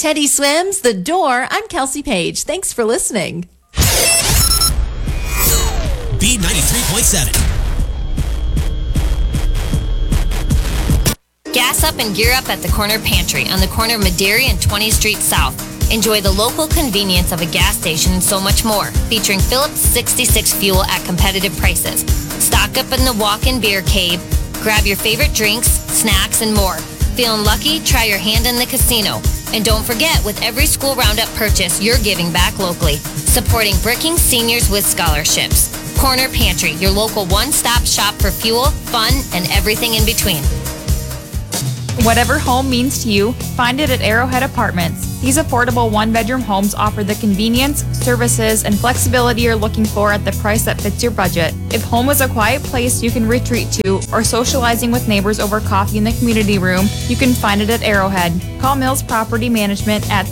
Teddy Swims, The Door, I'm Kelsey Page. Thanks for listening. B93.7. Gas up and gear up at the Corner Pantry on the corner of Maderi and 20th Street South. Enjoy the local convenience of a gas station and so much more, featuring Phillips 66 fuel at competitive prices. Stock up in the walk-in beer cave, grab your favorite drinks, snacks, and more. Feeling lucky? Try your hand in the casino. And don't forget, with every school roundup purchase, you're giving back locally, supporting Brookings seniors with scholarships. Corner Pantry, your local one-stop shop for fuel, fun, and everything in between. Whatever home means to you, find it at Arrowhead Apartments. These affordable one-bedroom homes offer the convenience, services, and flexibility you're looking for at the price that fits your budget. If home is a quiet place you can retreat to, or socializing with neighbors over coffee in the community room, you can find it at Arrowhead. Call Mills Property Management at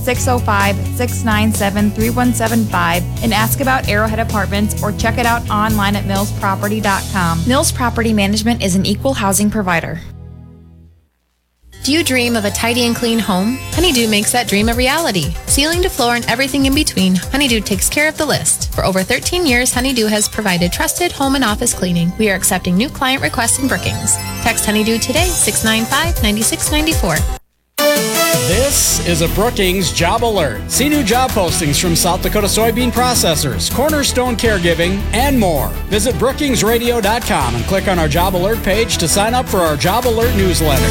605-697-3175 and ask about Arrowhead Apartments, or check it out online at millsproperty.com. Mills Property Management is an equal housing provider. Do you dream of a tidy and clean home? Honeydew makes that dream a reality. Ceiling to floor and everything in between, Honeydew takes care of the list. For over 13 years, Honeydew has provided trusted home and office cleaning. We are accepting new client requests in Brookings. Text Honeydew today, 695-9694. This is a Brookings Job Alert. See new job postings from South Dakota Soybean Processors, Cornerstone Caregiving, and more. Visit brookingsradio.com and click on our Job Alert page to sign up for our Job Alert newsletter.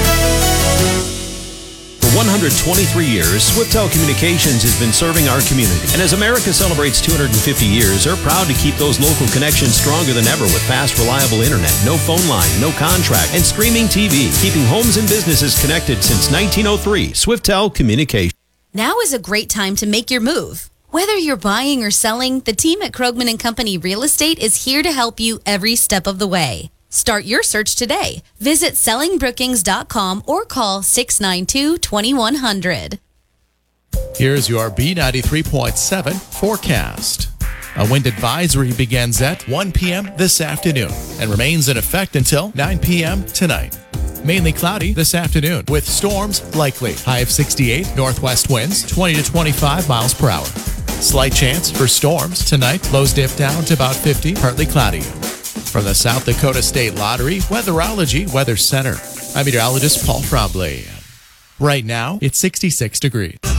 For 123 years, Swiftel Communications has been serving our community. And as America celebrates 250 years, they're proud to keep those local connections stronger than ever with fast, reliable internet, no phone line, no contract, and streaming TV, keeping homes and businesses connected since 1903. Swiftel Communications. Now is a great time to make your move. Whether you're buying or selling, the team at Krogman & Company Real Estate is here to help you every step of the way. Start your search today. Visit sellingbrookings.com or call 692-2100. Here's your B93.7 forecast. A wind advisory begins at 1 p.m. this afternoon and remains in effect until 9 p.m. tonight. Mainly cloudy this afternoon with storms likely. High of 68, northwest winds 20 to 25 miles per hour. Slight chance for storms tonight. Lows dip down to about 50, partly cloudy. From the South Dakota State Lottery Weatherology Weather Center, I'm meteorologist Paul Trombley. Right now, it's 66 degrees.